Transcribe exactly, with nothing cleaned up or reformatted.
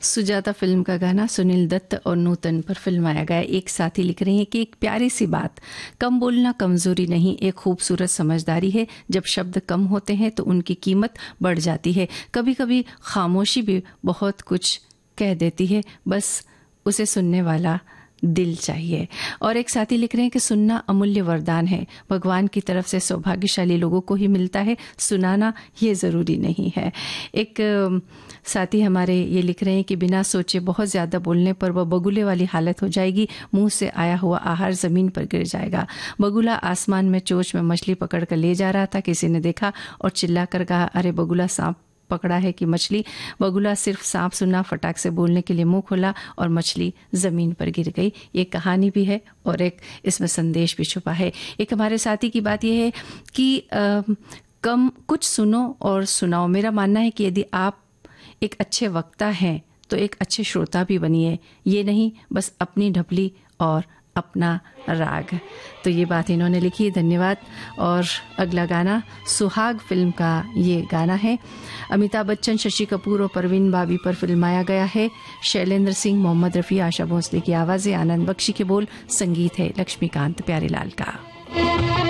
Sujata film का गाना सुनील दत्त और नूतन पर फिल्माया गया। एक साथी लिख रहे हैं कि एक प्यारी सी बात, कम बोलना कमजोरी नहीं, एक खूबसूरत समझदारी है। जब शब्द कम होते हैं तो उनकी कीमत बढ़ जाती है। कभी कभी खामोशी भी बहुत कुछ कह देती है, बस उसे सुनने वाला दिल चाहिए। और एक साथी लिख रहे हैं कि सुनना अमूल्य वरदान है, भगवान की तरफ से सौभाग्यशाली लोगों को ही मिलता है, सुनाना ये ज़रूरी नहीं है। एक साथी हमारे ये लिख रहे हैं कि बिना सोचे बहुत ज़्यादा बोलने पर वह बगुले वाली हालत हो जाएगी, मुंह से आया हुआ आहार ज़मीन पर गिर जाएगा। बगुला आसमान में चोंच में मछली पकड़ कर ले जा रहा था, किसी ने देखा और चिल्ला कर कहा, अरे बगुला सांप पकड़ा है कि मछली। बगुला सिर्फ सांप सुना, फटाक से बोलने के लिए मुंह खोला और मछली जमीन पर गिर गई। ये कहानी भी है और एक इसमें संदेश भी छुपा है। एक हमारे साथी की बात यह है कि आ, कम कुछ सुनो और सुनाओ। मेरा मानना है कि यदि आप एक अच्छे वक्ता हैं तो एक अच्छे श्रोता भी बनिए, ये नहीं बस अपनी ढपली और अपना राग। तो ये बात इन्होंने लिखी, धन्यवाद। और अगला गाना सुहाग फिल्म का ये गाना है। अमिताभ बच्चन, शशि कपूर और परवीन बाबी पर फिल्माया गया है। शैलेंद्र सिंह, मोहम्मद रफ़ी, आशा भोसले की आवाज़ें, आनंद बख्शी के बोल, संगीत है लक्ष्मीकांत प्यारेलाल का।